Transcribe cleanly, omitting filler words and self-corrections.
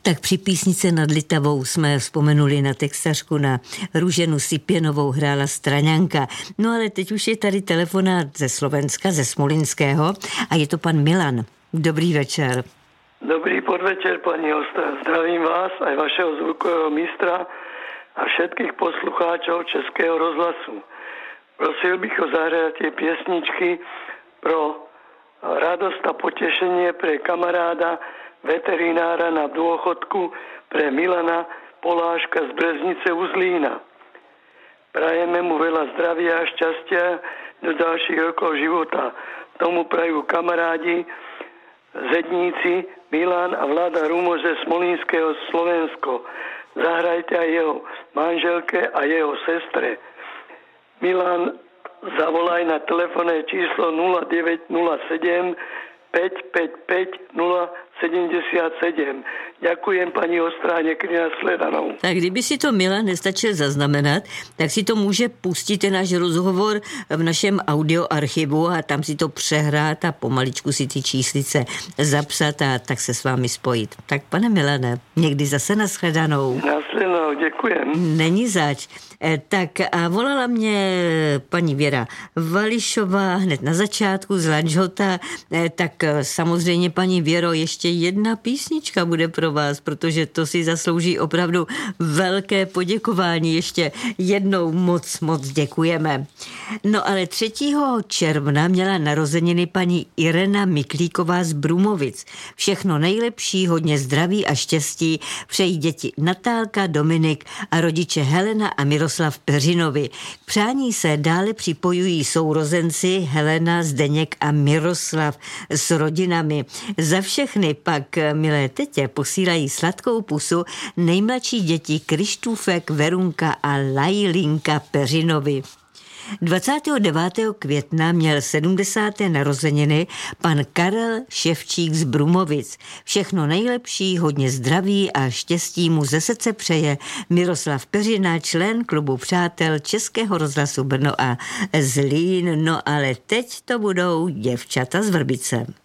Tak při písnice Nad Litavou jsme vzpomenuli na textařku, na Růženu Sipěnovou, hrála Straňanka. No ale teď už je tady telefonát ze Slovenska, ze Smolinského a je to pan Milan. Dobrý večer. Dobrý podvečer, pani Ostra. Zdravím vás, aj vašeho zvukového mistra a všetkých poslucháčov Českého rozhlasu. Prosil bych o zahratie piesničky pro radosť a potešenie pre kamaráda veterinára na dôchodku, pre Milana Poláška z Breznice u Zlína. Prajeme mu veľa zdravia a šťastia do ďalších rokov života. Tomu prajú kamarádi, zedníci Milan a Vlada Rumo ze Smolínského Slovensko. Zahrajte aj jeho manželke a jeho sestre. Milan, zavolaj na telefónne číslo 0907 555 077. Ďakujem, pani Ostrá, niekedy nasledanou. Tak kdyby si to Milan nestačil zaznamenat, tak si to může pustit náš rozhovor v našem audioarchivu a tam si to přehrát a pomaličku si ty číslice zapsat a tak se s vámi spojit. Tak pane Milane, někdy zase nashledanou. Nasledanou, děkujem. Není zač. Tak a volala mě paní Věra Vališová hned na začátku z Lanžhota, tak samozřejmě paní Věro, ještě jedna písnička bude pro vás, protože to si zaslouží opravdu velké poděkování. Ještě jednou moc děkujeme. No ale 3. června měla narozeniny paní Irena Miklíková z Brumovic. Všechno nejlepší, hodně zdraví a štěstí přejí děti Natálka, Dominik a rodiče Helena a Miroslav Peřinovi. K přání se dále připojují sourozenci Helena, Zdeněk a Miroslav s rodinami. Za všechny pak, milé tetě, posílají sladkou pusu nejmladší děti Krištůfek, Verunka a Lajlinka Peřinovi. 29. května měl 70. narozeniny pan Karel Ševčík z Brumovic. Všechno nejlepší, hodně zdraví a štěstí mu ze srdce přeje Miroslav Peřina, člen klubu přátel Českého rozhlasu Brno a Zlín. No ale teď to budou děvčata z Vrbice.